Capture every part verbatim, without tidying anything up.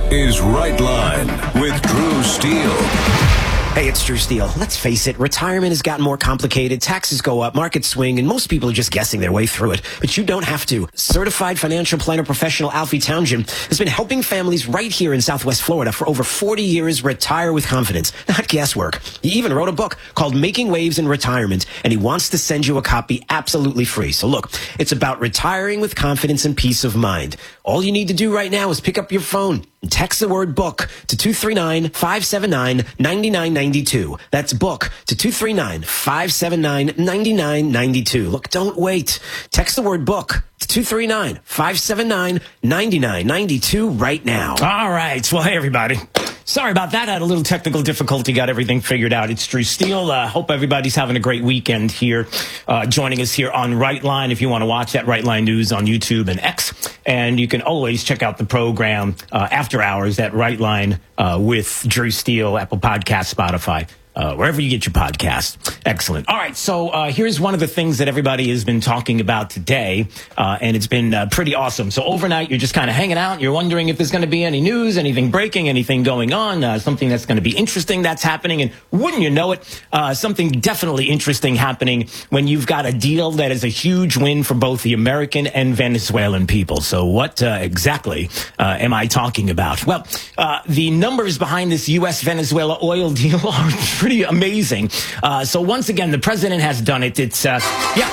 is Right Line with Drew Steele. Hey, it's Drew Steele. Let's face it, retirement has gotten more complicated, taxes go up, markets swing, and most people are just guessing their way through it. But you don't have to. Certified financial planner professional Alfie Townsend has been helping families right here in Southwest Florida for over forty years retire with confidence, not guesswork. He even wrote a book called Making Waves in Retirement, and he wants to send you a copy absolutely free. So look, it's about retiring with confidence and peace of mind. All you need to do right now is pick up your phone and text the word book to two three nine, five seven nine, nine nine nine two. That's book to two three nine, five seven nine, nine nine nine two. Look, don't wait. Text the word book to two three nine, five seven nine, nine nine nine two right now. All right. Well, hey, everybody. Sorry about that. I had a little technical difficulty, got everything figured out. It's Drew Steele. Uh, hope everybody's having a great weekend here, uh, joining us here on Right Line. If you want to watch that, Right Line News on YouTube and X. And you can always check out the program uh, after hours at Right Line uh, with Drew Steele, Apple Podcasts, Spotify. Uh, wherever you get your podcast. Excellent. All right, so uh, here's one of the things that everybody has been talking about today, uh, and it's been uh, pretty awesome. So overnight, you're just kind of hanging out. You're wondering if there's going to be any news, anything breaking, anything going on, uh, something that's going to be interesting that's happening. And wouldn't you know it, uh, something definitely interesting happening when you've got a deal that is a huge win for both the American and Venezuelan people. So what uh, exactly uh, am I talking about? Well, uh, the numbers behind this U S Venezuela oil deal are pretty amazing. Uh, so once again, the president has done it. It's, uh, yeah.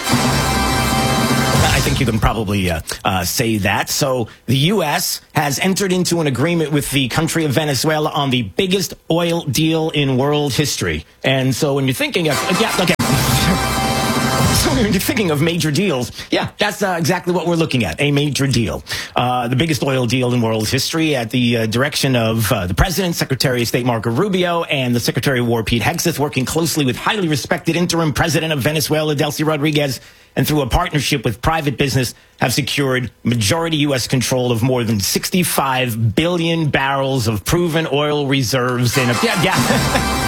I think you can probably uh, uh, say that. So the U S has entered into an agreement with the country of Venezuela on the biggest oil deal in world history. And so when you're thinking of, uh, yeah, okay. So when you're thinking of major deals, yeah, that's uh, exactly what we're looking at, a major deal. Uh, the biggest oil deal in world history at the uh, direction of uh, the President, Secretary of State Marco Rubio, and the Secretary of War Pete Hegseth, working closely with highly respected interim President of Venezuela, Delcy Rodriguez, and through a partnership with private business, have secured majority U S control of more than sixty-five billion barrels of proven oil reserves in a... Yeah, yeah.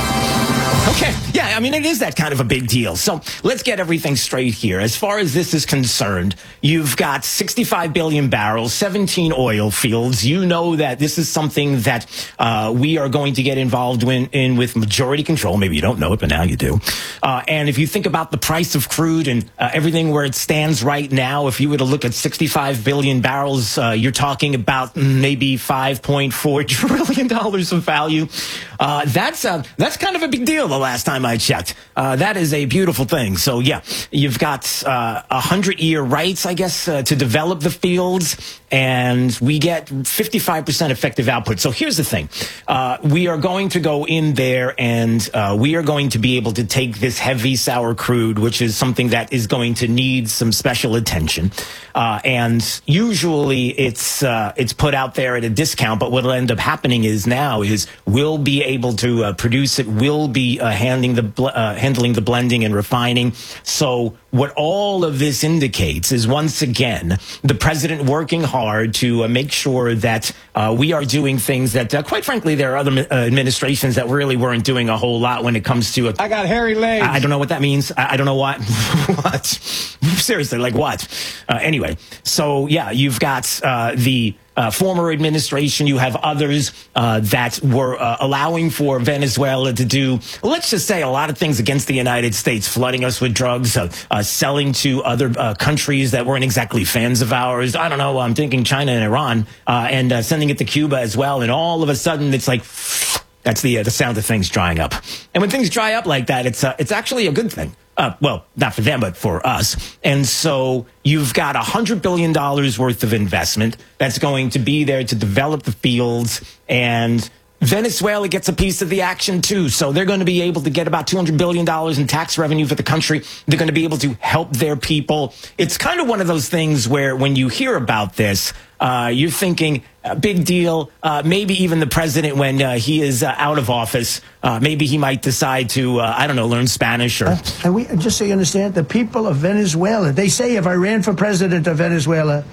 Okay, yeah, I mean, it is that kind of a big deal. So let's get everything straight here. As far as this is concerned, you've got sixty-five billion barrels, seventeen oil fields. You know that this is something that uh, we are going to get involved in, in with majority control. Maybe you don't know it, but now you do. Uh, and if you think about the price of crude and uh, everything where it stands right now, if you were to look at sixty-five billion barrels, uh, you're talking about maybe five point four trillion dollars of value. Uh, that's, uh, that's kind of a big deal. The last time I checked, uh, that is a beautiful thing. So yeah, you've got a uh, hundred year rights, I guess, uh, to develop the fields, and we get fifty-five percent effective output. So here's the thing. Uh, we are going to go in there and uh, we are going to be able to take this heavy sour crude, which is something that is going to need some special attention. Uh, and usually it's, uh, it's put out there at a discount, but what will end up happening is now is we'll be able to uh, produce it, we'll be uh, handling the, bl- uh, handling the blending and refining. So what all of this indicates is, once again, the president working hard to uh, make sure that uh, we are doing things that, uh, quite frankly, there are other uh, administrations that really weren't doing a whole lot when it comes to it. I got hairy legs. I, I don't know what that means. I, I don't know what. What? Seriously, like what? Uh, anyway, so yeah, you've got uh, the Uh, former administration, you have others uh, that were uh, allowing for Venezuela to do, let's just say, a lot of things against the United States, flooding us with drugs, uh, uh, selling to other uh, countries that weren't exactly fans of ours. I don't know, I'm thinking China and Iran, uh, and uh, sending it to Cuba as well. And all of a sudden, it's like, that's the uh, the sound of things drying up. And when things dry up like that, it's uh, it's actually a good thing. Uh, well, not for them, but for us. And so you've got one hundred billion dollars worth of investment that's going to be there to develop the fields, and Venezuela gets a piece of the action too. So they're going to be able to get about two hundred billion dollars in tax revenue for the country. They're going to be able to help their people. It's kind of one of those things where when you hear about this, uh, you're thinking, a big deal. Uh, maybe even the president, when uh, he is uh, out of office, uh, maybe he might decide to, uh, I don't know, learn Spanish or... Uh, and we, just so you understand, the people of Venezuela, they say if I ran for president of Venezuela,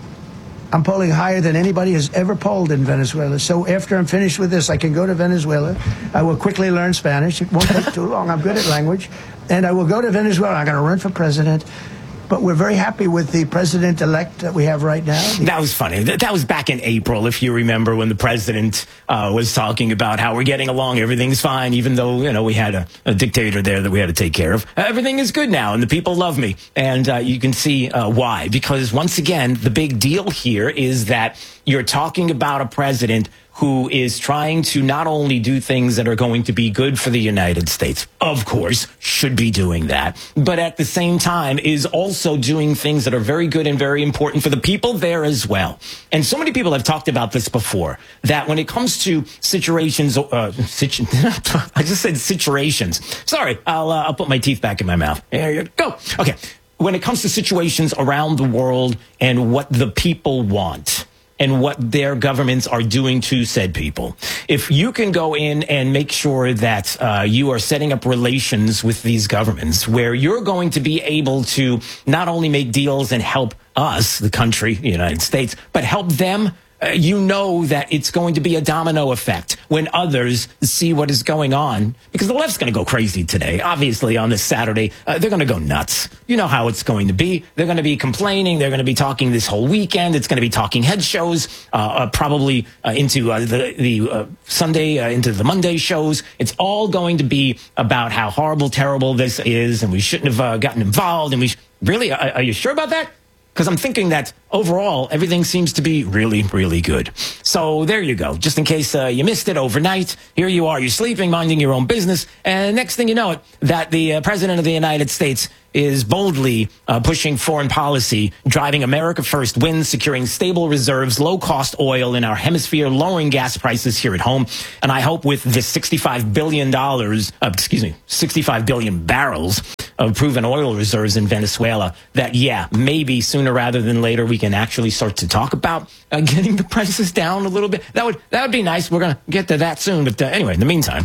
I'm polling higher than anybody has ever polled in Venezuela. So after I'm finished with this, I can go to Venezuela. I will quickly learn Spanish. It won't take too long. I'm good at language. And I will go to Venezuela. I'm going to run for president. but we're very happy with the president-elect that we have right now. That was funny. That, that was back in April, if you remember, when the president uh, was talking about how we're getting along, everything's fine, even though, you know, we had a, a dictator there that we had to take care of. Uh, everything is good now, and the people love me. And uh, you can see uh, why. Because, once again, the big deal here is that you're talking about a president who is trying to not only do things that are going to be good for the United States, of course, should be doing that, but at the same time is also doing things that are very good and very important for the people there as well. And so many people have talked about this before, that when it comes to situations, uh, situ- I just said situations. Sorry, I'll, uh, I'll put my teeth back in my mouth. There you go. Okay. When it comes to situations around the world and what the people want, and what their governments are doing to said people. If you can go in and make sure that uh, you are setting up relations with these governments where you're going to be able to not only make deals and help us, the country, the United States, but help them, uh, you know that it's going to be a domino effect when others see what is going on. Because the left's going to go crazy today. Obviously, on this Saturday, uh, they're going to go nuts. You know how it's going to be. They're going to be complaining. They're going to be talking this whole weekend. It's going to be talking head shows, uh, uh, probably uh, into uh, the, the uh, Sunday, uh, into the Monday shows. It's all going to be about how horrible, terrible this is, and we shouldn't have uh, gotten involved. And we sh- really, are, are you sure about that? Because I'm thinking that overall, everything seems to be really, really good. So there you go. Just in case uh, you missed it overnight, here you are. You're sleeping, minding your own business. And next thing you know it, that the uh, president of the United States is boldly uh, pushing foreign policy, driving America first wins, securing stable reserves, low-cost oil in our hemisphere, lowering gas prices here at home. And I hope with this sixty-five billion dollars, uh, excuse me, sixty-five billion barrels of proven oil reserves in Venezuela, that, yeah, maybe sooner rather than later we can actually start to talk about uh, getting the prices down a little bit. That would that would be nice. We're going to get to that soon. But uh, anyway, in the meantime,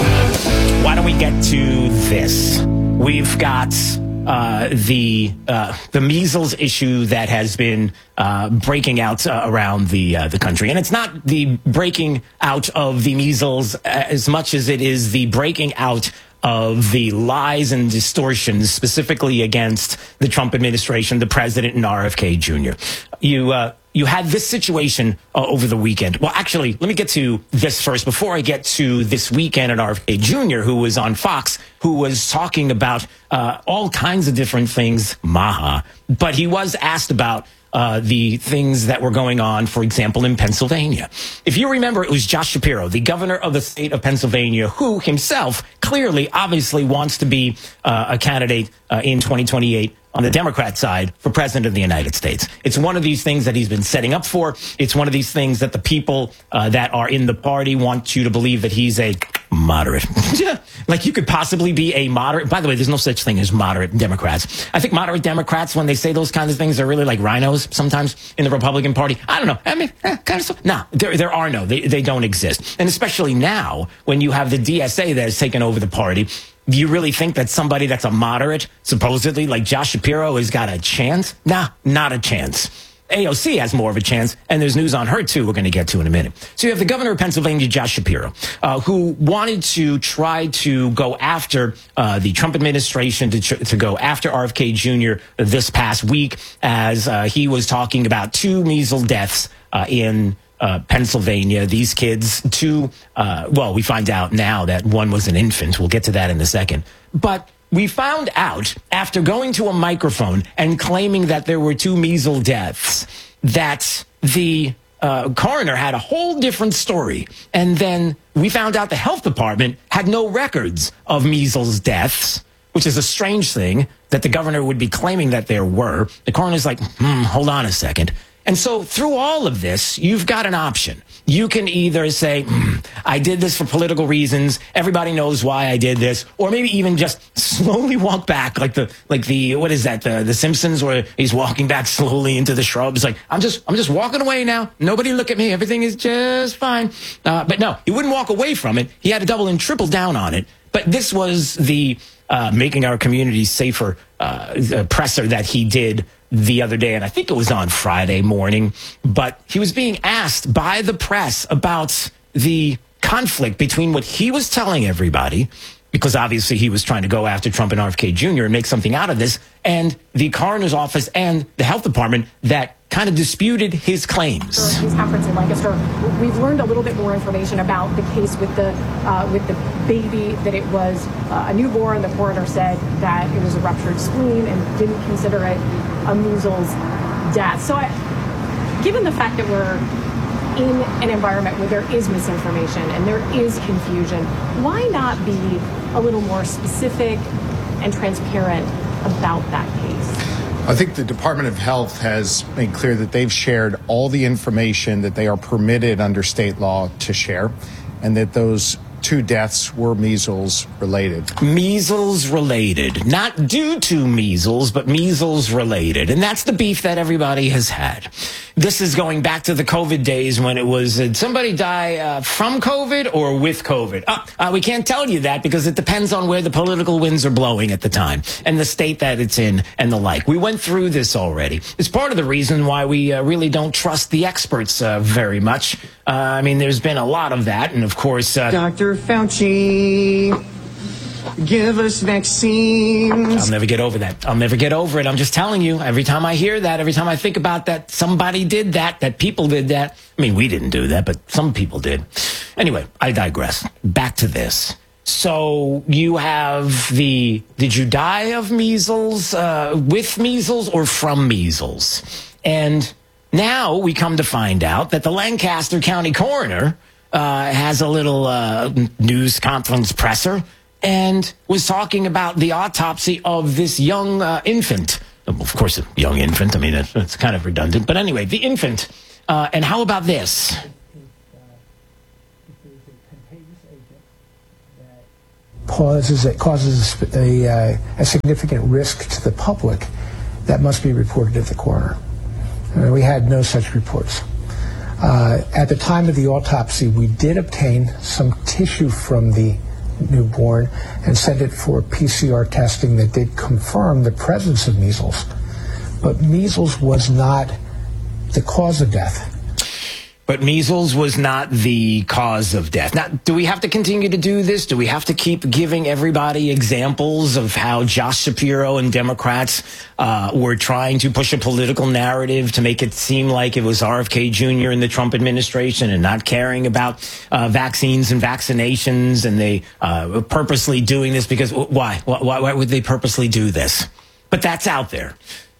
why don't we get to this? We've got uh, the uh, the measles issue that has been uh, breaking out uh, around the uh, the country, and it's not the breaking out of the measles as much as it is the breaking out of the lies and distortions specifically against the Trump administration, the president, and R F K Junior You uh, you had this situation uh, over the weekend. Well, actually, let me get to this first before I get to this weekend and R F K Junior, who was on Fox, who was talking about uh, all kinds of different things, Maha. But he was asked about Uh, the things that were going on, for example, in Pennsylvania. If you remember, it was Josh Shapiro, the governor of the state of Pennsylvania, who himself clearly, obviously wants to be uh, a candidate uh, in twenty twenty-eight on the Democrat side for president of the United States. It's one of these things that he's been setting up for. It's one of these things that the people uh, that are in the party want you to believe that he's a moderate. Like you could possibly be a moderate. By the way, there's no such thing as moderate Democrats. I think moderate Democrats, when they say those kinds of things, are really like rhinos sometimes in the Republican Party. I don't know. I mean, eh, kind of so. No, there, there are no. They, they don't exist. And especially now when you have the D S A that has taken over the party, do you really think that somebody that's a moderate, supposedly like Josh Shapiro, has got a chance? Nah, not a chance. A O C has more of a chance, and there's news on her, too, we're going to get to in a minute. So you have the governor of Pennsylvania, Josh Shapiro, uh, who wanted to try to go after uh, the Trump administration, to, to go after R F K Junior this past week, as uh, he was talking about two measles deaths uh, in Uh, Pennsylvania. These kids, two, uh, well, we find out now that one was an infant. We'll get to that in a second. But we found out after going to a microphone and claiming that there were two measles deaths, that the uh, coroner had a whole different story. And then we found out the health department had no records of measles deaths, which is a strange thing that the governor would be claiming that there were. The coroner's like, hmm, hold on a second. And so through all of this, you've got an option. You can either say, mm, I did this for political reasons. Everybody knows why I did this. Or maybe even just slowly walk back like the, like the, what is that? The, the Simpsons, where he's walking back slowly into the shrubs. Like, I'm just, I'm just walking away now. Nobody look at me. Everything is just fine. Uh, but no, he wouldn't walk away from it. He had to double and triple down on it. But this was the, uh, making our community safer, uh, presser that he did the other day, and I think it was on Friday morning, but he was being asked by the press about the conflict between what he was telling everybody because obviously he was trying to go after Trump and R F K Junior and make something out of this, and the coroner's office and the health department that kind of disputed his claims. During his conference in Lancaster, we've learned a little bit more information about the case with the uh, with the baby, that it was uh, a newborn. The coroner said that it was a ruptured spleen and didn't consider it a measles death. So I, given the fact that we're in an environment where there is misinformation and there is confusion, why not be a little more specific and transparent about that case? I think the Department of Health has made clear that they've shared all the information that they are permitted under state law to share, and that those two deaths were measles related. Measles related. Not due to measles, but measles related. And that's the beef that everybody has had. This is going back to the COVID days when it was, did somebody die uh, from COVID or with COVID? Uh, uh, we can't tell you that because it depends on where the political winds are blowing at the time and the state that it's in and the like. We went through this already. It's part of the reason why we uh, really don't trust the experts uh, very much. Uh, I mean, there's been a lot of that. And of course, uh, Doctor Fauci, give us vaccines. I'll never get over that. I'll never get over it. I'm just telling you, every time I hear that, every time I think about that, somebody did that, that people did that. I mean, we didn't do that, but some people did. Anyway, I digress. Back to this. So you have the, did you die of measles, uh, with measles or from measles? And now we come to find out that the Lancaster County coroner uh, has a little uh, news conference presser and was talking about the autopsy of this young uh, infant. Of course, a young infant. I mean, it's, it's kind of redundant. But anyway, the infant. Uh, and how about this? Causes it causes a, uh, a significant risk to the public that must be reported to the coroner. Uh, we had no such reports. Uh, at the time of the autopsy, we did obtain some tissue from the newborn and sent it for P C R testing that did confirm the presence of measles. But measles was not the cause of death. But measles was not the cause of death. Now, do we have to continue to do this? Do we have to keep giving everybody examples of how Josh Shapiro and Democrats uh, were trying to push a political narrative to make it seem like it was R F K Junior in the Trump administration and not caring about uh, vaccines and vaccinations, and they uh, were purposely doing this because why? why? Why would they purposely do this? But that's out there.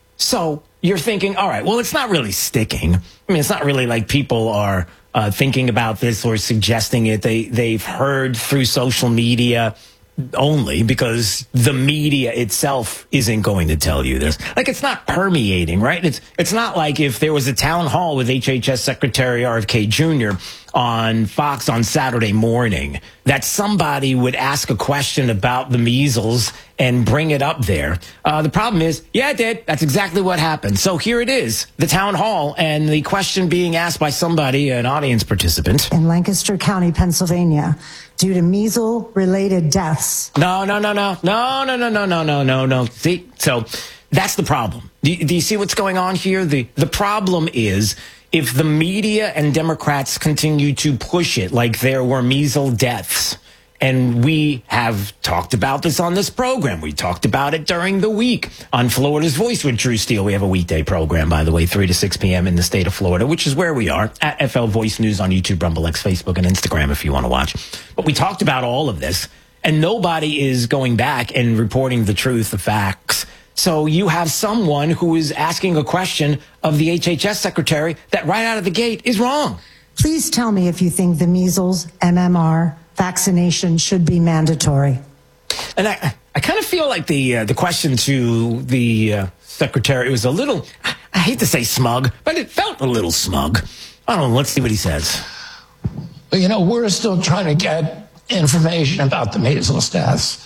So you're thinking, all right, well, it's not really sticking. I mean, it's not really like people are uh, thinking about this or suggesting it. They, they've heard through social media only because the media itself isn't going to tell you this. Like, it's not permeating, right? It's, it's not like if there was a town hall with H H S Secretary R F K Junior on Fox on Saturday morning that somebody would ask a question about the measles and bring it up there. Uh, the problem is, yeah, it did. That's exactly what happened. So here it is, the town hall, and the question being asked by somebody, an audience participant. In Lancaster County, Pennsylvania, due to measles-related deaths. No, no, no, no, no, no, no, no, no, no, no, no. See, so that's the problem. Do you, do you see what's going on here? The, the problem is, if the media and Democrats continue to push it like there were measles deaths, and we have talked about this on this program. We talked about it during the week on Florida's Voice with Drew Steele. We have a weekday program, by the way, three to six p.m. in the state of Florida, which is where we are, at F L Voice News on YouTube, Rumble X, Facebook, and Instagram if you want to watch. But we talked about all of this, and nobody is going back and reporting the truth, the facts. So you have someone who is asking a question of the H H S secretary that right out of the gate is wrong. Please tell me if you think the measles M M R vaccination should be mandatory. And I, I kind of feel like the uh, the question to the uh, secretary was a little, I hate to say smug, but it felt a little smug. I don't know. Let's see what he says. But, you know, we're still trying to get information about the measles deaths.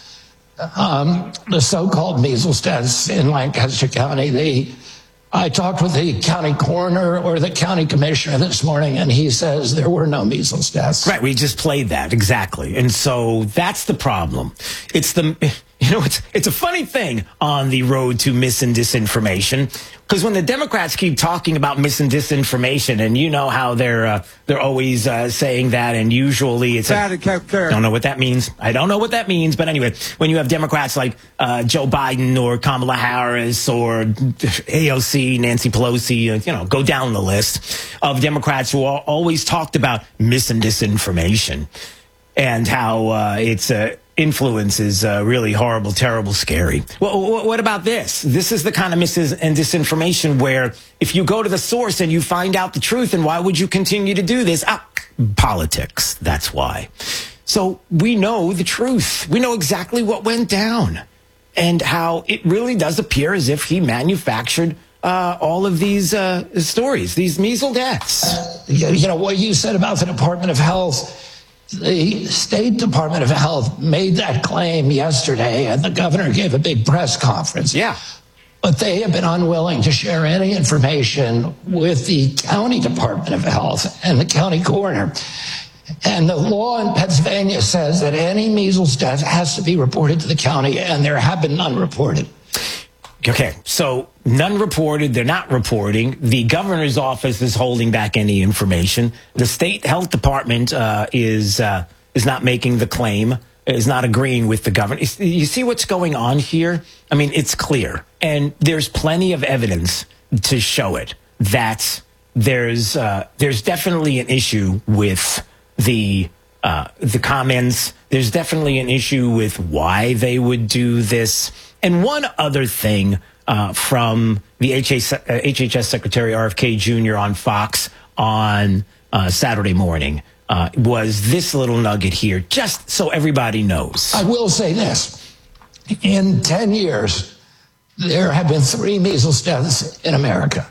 Um, the so-called measles deaths in Lancaster County. The, I talked with the county coroner or the county commissioner this morning, and he says there were no measles deaths. Right, we just played that, exactly. And so that's the problem. It's the You know, it's it's a funny thing on the road to mis and disinformation, because when the Democrats keep talking about mis and disinformation, and you know how they're uh, they're always uh, saying that, and usually it's I don't know what that means. I don't know what that means, but anyway, when you have Democrats like uh, Joe Biden or Kamala Harris or A O C, Nancy Pelosi, uh, you know, go down the list of Democrats who are always talked about mis and disinformation and how uh, it's a uh, influence is uh, really horrible, terrible, scary. Well, what about this? This is the kind of mis and disinformation where if you go to the source and you find out the truth, and why would you continue to do this? Ah, politics. That's why. So we know the truth. We know exactly what went down and how it really does appear as if he manufactured uh, all of these uh, stories, these measles deaths. Uh, you know, what you said about the Department of Health, the State Department of Health made that claim yesterday, and the governor gave a big press conference. Yeah. But they have been unwilling to share any information with the county Department of Health and the county coroner. And the law in Pennsylvania says that any measles death has to be reported to the county, and there have been none reported. Okay, so none reported. They're not reporting. The governor's office is holding back any information. The state health department uh, is uh, is not making the claim, is not agreeing with the governor. You see what's going on here? I mean, it's clear. And there's plenty of evidence to show it, that there's uh, there's definitely an issue with the uh, the comments. There's definitely an issue with why they would do this. And one other thing uh, from the H H S Secretary R F K Junior on Fox on uh, Saturday morning uh, was this little nugget here, just so everybody knows. I will say this. In ten years, there have been three measles deaths in America.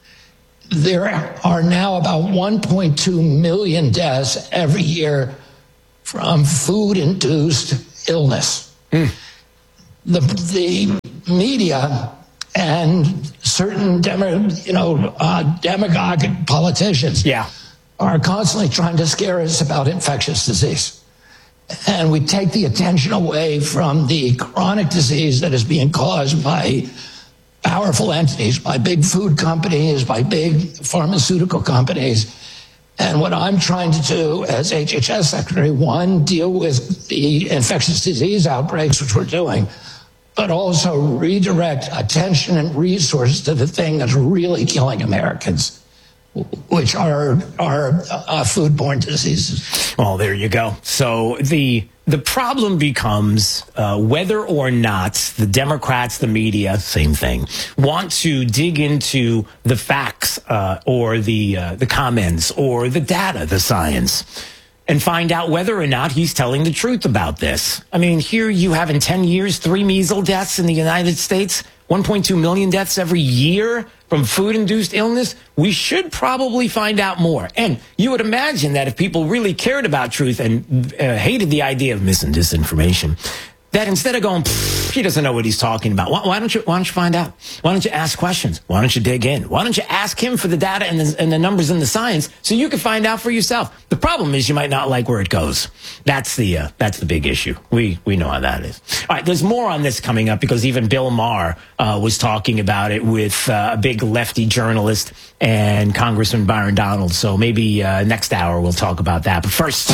There are now about one point two million deaths every year from food-induced illness. Mm. The, the media and certain demo, you know, uh, demagogic politicians yeah. are constantly trying to scare us about infectious disease. And we take the attention away from the chronic disease that is being caused by powerful entities, by big food companies, by big pharmaceutical companies. And what I'm trying to do as H H S Secretary, one, deal with the infectious disease outbreaks, which we're doing, but also redirect attention and resources to the thing that's really killing Americans, which are are uh, foodborne diseases. Well, there you go. So the the problem becomes uh, whether or not the Democrats, the media, same thing, want to dig into the facts uh, or the uh, the comments or the data, the science, and find out whether or not he's telling the truth about this. I mean, here you have in ten years, three measles deaths in the United States, one point two million deaths every year from food-induced illness. We should probably find out more. And you would imagine that if people really cared about truth and uh, hated the idea of mis and disinformation, that instead of going, he doesn't know what he's talking about, why, why don't you why don't you find out? Why don't you ask questions? Why don't you dig in? Why don't you ask him for the data and the, and the numbers and the science so you can find out for yourself? The problem is you might not like where it goes. That's the uh, that's the big issue. We we know how that is. All right, there's more on this coming up because even Bill Maher uh, was talking about it with uh, a big lefty journalist and Congressman Byron Donalds. So maybe uh, next hour we'll talk about that. But first,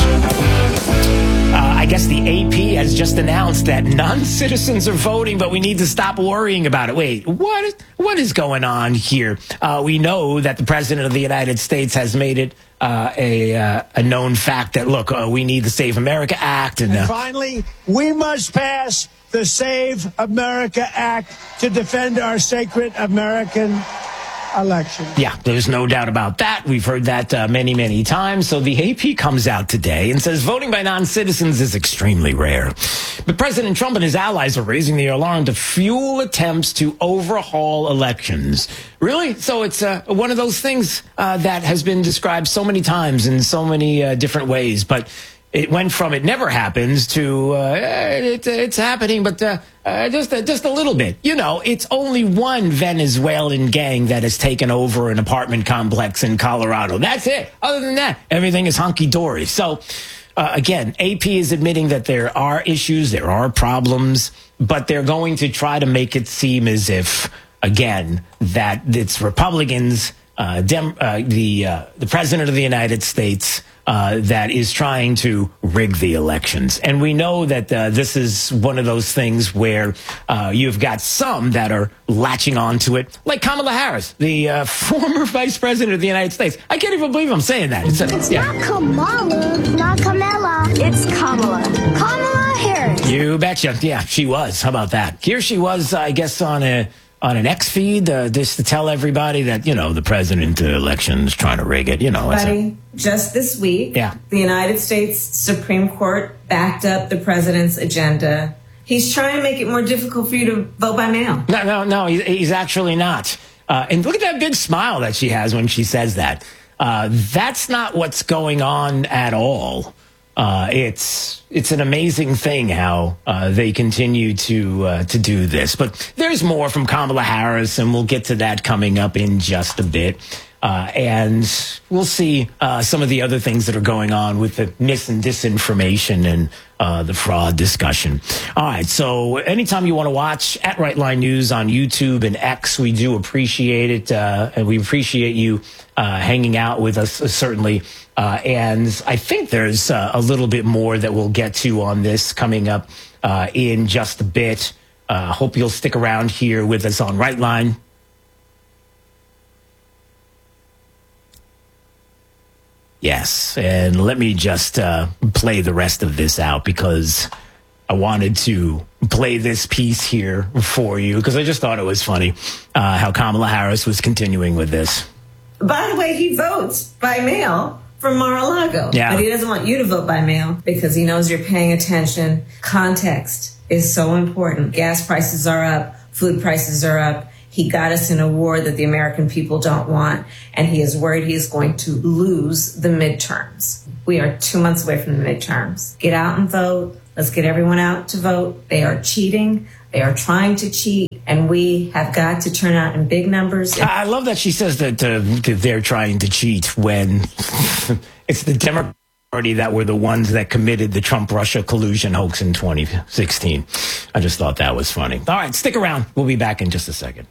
Uh, I guess the A P has just announced that non-citizens are voting, but we need to stop worrying about it. Wait, what is, what is going on here? Uh, we know that the President of the United States has made it uh, a, uh, a known fact that, look, uh, we need the Save America Act. And, uh, and finally, we must pass the Save America Act to defend our sacred American election. Yeah, there's no doubt about that. We've heard that uh, many, many times. So the A P comes out today and says voting by non-citizens is extremely rare. But President Trump and his allies are raising the alarm to fuel attempts to overhaul elections. Really? So it's uh, one of those things uh, that has been described so many times in so many uh, different ways. But it went from it never happens to uh, it, it's happening, but uh, uh, just, uh, just a little bit. You know, it's only one Venezuelan gang that has taken over an apartment complex in Colorado. That's it. Other than that, everything is hunky-dory. So uh, again, A P is admitting that there are issues, there are problems, but they're going to try to make it seem as if, again, that it's Republicans, uh, Dem- uh, the uh, the president of the United States, uh, that is trying to rig the elections. And we know that uh, this is one of those things where uh, you've got some that are latching onto it, like Kamala Harris, the uh, former vice president of the United States. I can't even believe I'm saying that. It's, a, it's yeah. not Kamala, not Kamala. It's Kamala. Kamala Harris. You betcha. Yeah, she was. How about that? Here she was, I guess, on a on an X feed, uh, just to tell everybody that, you know, the president election's trying to rig it. You know, Buddy, just this week, yeah. the United States Supreme Court backed up the president's agenda. He's trying to make it more difficult for you to vote by mail. No, no, no, he's, he's actually not. Uh, and look at that big smile that she has when she says that. Uh, that's not what's going on at all. Uh, it's it's an amazing thing how uh, they continue to uh, to do this. But there's more from Kamala Harris, and we'll get to that coming up in just a bit. Uh, and we'll see uh, some of the other things that are going on with the mis and disinformation and uh, the fraud discussion. All right, so anytime you want to watch at Right Line News on YouTube and X, we do appreciate it, uh, and we appreciate you uh, hanging out with us, uh, certainly. Uh, and I think there's uh, a little bit more that we'll get to on this coming up uh, in just a bit. Uh, hope you'll stick around here with us on Right Line. Yes, and let me just uh, play the rest of this out because I wanted to play this piece here for you because I just thought it was funny uh, how Kamala Harris was continuing with this. By the way, he votes by mail from Mar-a-Lago. Yeah. But he doesn't want you to vote by mail because he knows you're paying attention. Context is so important. Gas prices are up. Food prices are up. He got us in a war that the American people don't want, and he is worried he is going to lose the midterms. We are two months away from the midterms. Get out and vote. Let's get everyone out to vote. They are cheating. They are trying to cheat, and we have got to turn out in big numbers. I love that she says that, uh, that they're trying to cheat when it's the Democrat Party that were the ones that committed the Trump-Russia collusion hoax in twenty sixteen. I just thought that was funny. All right, stick around. We'll be back in just a second.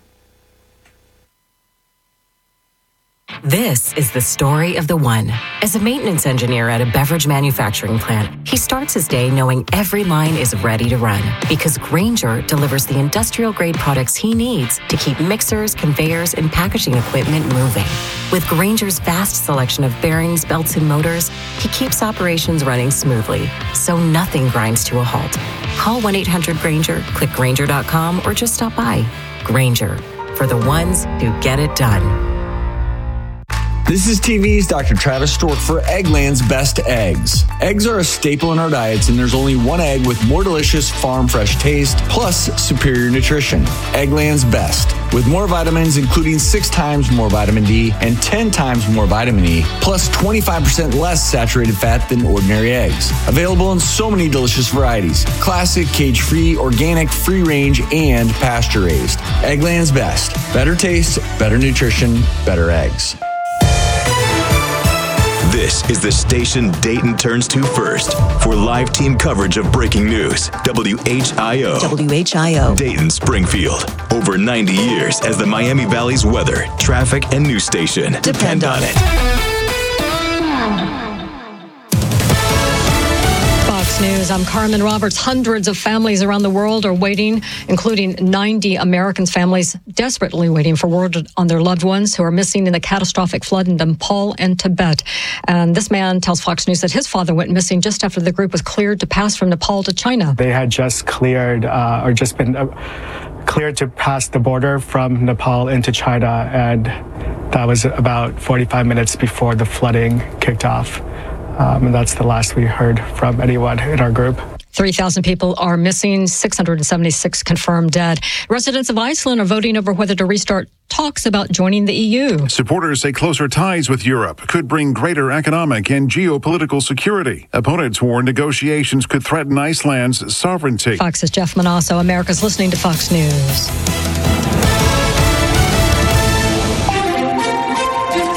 This is the story of the one. As a maintenance engineer at a beverage manufacturing plant, he starts his day knowing every line is ready to run because Grainger delivers the industrial-grade products he needs to keep mixers, conveyors, and packaging equipment moving. With Grainger's vast selection of bearings, belts, and motors, he keeps operations running smoothly, so nothing grinds to a halt. Call one eight hundred Grainger, click Grainger dot com, or just stop by. Grainger, for the ones who get it done. This is T V's Doctor Travis Stork for Eggland's Best Eggs. Eggs are a staple in our diets, and there's only one egg with more delicious farm fresh taste plus superior nutrition. Eggland's Best, with more vitamins, including six times more vitamin D and ten times more vitamin E, plus twenty-five percent less saturated fat than ordinary eggs. Available in so many delicious varieties: classic, cage-free, organic, free-range, and pasture-raised. Eggland's Best. Better taste, better nutrition, better eggs. This is the station Dayton turns to first for live team coverage of breaking news. W H I O. W H I O. Dayton, Springfield. Over ninety years as the Miami Valley's weather, traffic, and news station. Depend, Depend on it. Fox News, I'm Carmen Roberts. Hundreds of families around the world are waiting, including ninety Americans, families desperately waiting for word on their loved ones who are missing in the catastrophic flood in Nepal and Tibet. And this man tells Fox News that his father went missing just after the group was cleared to pass from Nepal to China. They had just cleared uh, or just been uh, cleared to pass the border from Nepal into China, and that was about forty-five minutes before the flooding kicked off. Um, and that's the last we heard from anyone in our group. three thousand people are missing, six hundred seventy-six confirmed dead. Residents of Iceland are voting over whether to restart talks about joining the E U. Supporters say closer ties with Europe could bring greater economic and geopolitical security. Opponents warn negotiations could threaten Iceland's sovereignty. Fox's Jeff Manasso. America's listening to Fox News.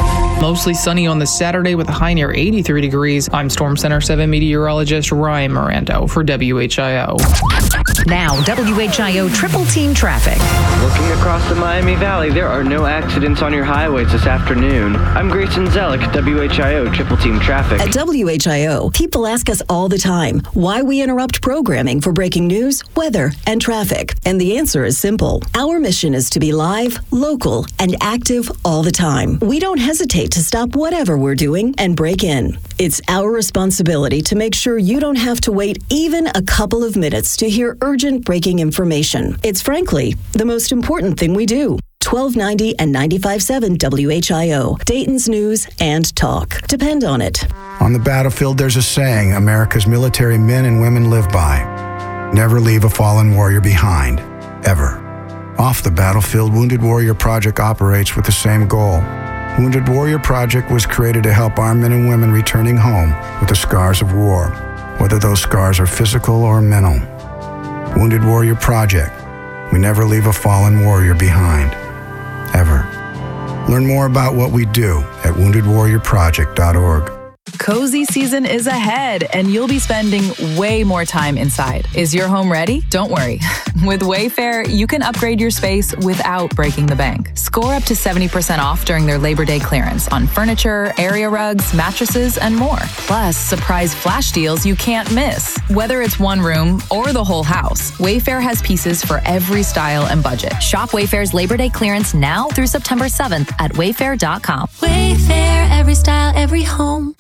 Mostly sunny on the Saturday with a high near eighty-three degrees. I'm Storm Center seven meteorologist Ryan Mirando for W H I O. Now, W H I O Triple Team Traffic. Looking across the Miami Valley, there are no accidents on your highways this afternoon. I'm Grayson Zellick, W H I O Triple Team Traffic. At W H I O, people ask us all the time why we interrupt programming for breaking news, weather, and traffic. And the answer is simple. Our mission is to be live, local, and active all the time. We don't hesitate to stop whatever we're doing and break in. It's our responsibility to make sure you don't have to wait even a couple of minutes to hear urgent breaking information. It's frankly the most important thing we do. twelve ninety and ninety-five point seven W H I O, Dayton's News and Talk. Depend on it. On the battlefield, there's a saying America's military men and women live by. Never leave a fallen warrior behind, ever. Off the battlefield, Wounded Warrior Project operates with the same goal. Wounded Warrior Project was created to help our men and women returning home with the scars of war, whether those scars are physical or mental. Wounded Warrior Project. We never leave a fallen warrior behind, ever. Learn more about what we do at wounded warrior project dot org. Cozy season is ahead, and you'll be spending way more time inside. Is your home ready? Don't worry. With Wayfair, you can upgrade your space without breaking the bank. Score up to seventy percent off during their Labor Day clearance on furniture, area rugs, mattresses, and more. Plus, surprise flash deals you can't miss. Whether it's one room or the whole house, Wayfair has pieces for every style and budget. Shop Wayfair's Labor Day clearance now through September seventh at wayfair dot com. Wayfair, every style, every home.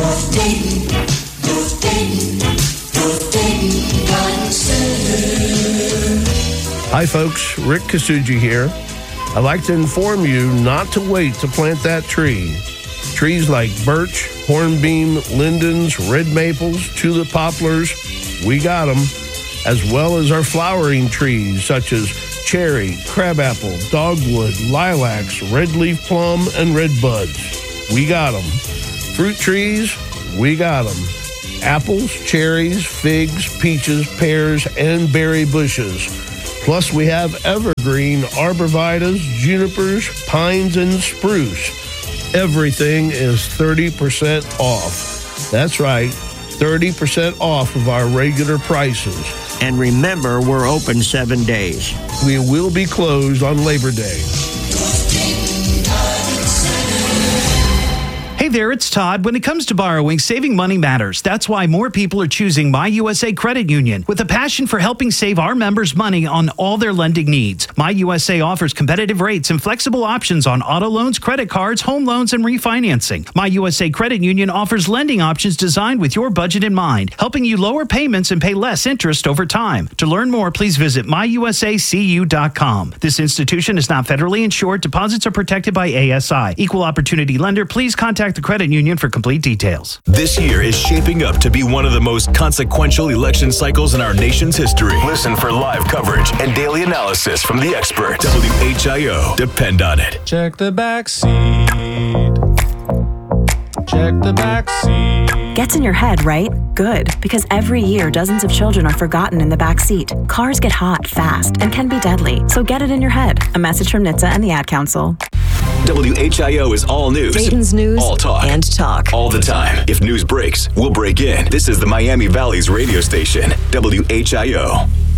Hi folks, Rick Kasuji here. I'd like to inform you not to wait to plant that tree. Trees like birch, hornbeam, lindens, red maples, tulip poplars, we got them, as well as our flowering trees such as cherry, crabapple, dogwood, lilacs, red leaf plum, and red buds. We got them. Fruit trees, we got them. Apples, cherries, figs, peaches, pears, and berry bushes. Plus, we have evergreen arborvitaes, junipers, pines, and spruce. Everything is thirty percent off. That's right, thirty percent off of our regular prices. And remember, we're open seven days. We will be closed on Labor Day. Hey there, it's Todd. When it comes to borrowing, saving money matters. That's why more people are choosing My U S A Credit Union with a passion for helping save our members money on all their lending needs. My U S A offers competitive rates and flexible options on auto loans, credit cards, home loans, and refinancing. My U S A Credit Union offers lending options designed with your budget in mind, helping you lower payments and pay less interest over time. To learn more, please visit my u s a c u dot com. This institution is not federally insured. Deposits are protected by A S I. Equal opportunity lender. Please contact the credit union for complete details. This year is shaping up to be one of the most consequential election cycles in our nation's history. Listen for live coverage and daily analysis from the experts. W H I O. Depend on it. Check the back seat. Check the back seat. Gets in your head, right? Good, because every year dozens of children are forgotten in the back seat. Cars get hot fast and can be deadly, so get it in your head. A message from N H T S A and the Ad Council. W H I O is all news. Dayton's News all talk. and Talk. All the time. If news breaks, we'll break in. This is the Miami Valley's radio station, W H I O.